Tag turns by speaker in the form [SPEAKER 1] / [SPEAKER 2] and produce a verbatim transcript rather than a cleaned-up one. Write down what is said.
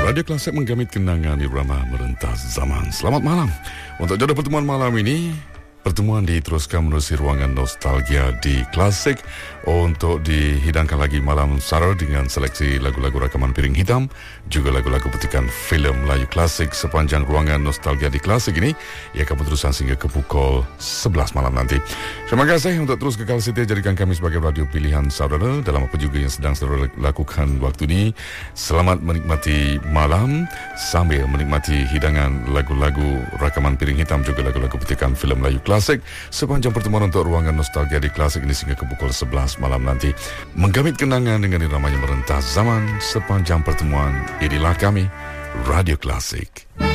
[SPEAKER 1] Radio Klasik menggamit kenangan irama merentas zaman. Selamat malam. Untuk jodoh pertemuan malam ini, pertemuan diteruskan menerusi ruangan nostalgia di Klasik untuk dihidangkan lagi malam Sara dengan seleksi lagu-lagu rakaman Piring Hitam, juga lagu-lagu petikan filem Melayu klasik. Sepanjang ruangan nostalgia di Klasik ini ia akan berterusan sehingga ke pukul sebelas malam nanti. Terima kasih untuk terus kekal setia jadikan kami sebagai radio pilihan saudara dalam apa juga yang sedang saudara lakukan waktu ini. Selamat menikmati malam sambil menikmati hidangan lagu-lagu rakaman Piring Hitam, juga lagu-lagu petikan filem Melayu klasik sepanjang pertemuan untuk ruangan nostalgia di Klasik ini sehingga ke pukul sebelas malam nanti. Menggamit kenangan dengan iramanya merentas zaman sepanjang pertemuan. Inilah kami, Radio Klasik.